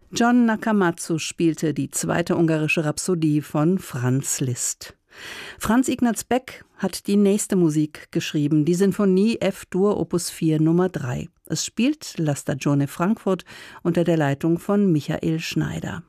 John Nakamatsu spielte die zweite ungarische Rhapsodie von Franz Liszt. Franz Ignaz Beck hat die nächste Musik geschrieben, die Sinfonie F-Dur Opus 4 Nummer 3. Es spielt La Stagione Frankfurt unter der Leitung von Michael Schneider.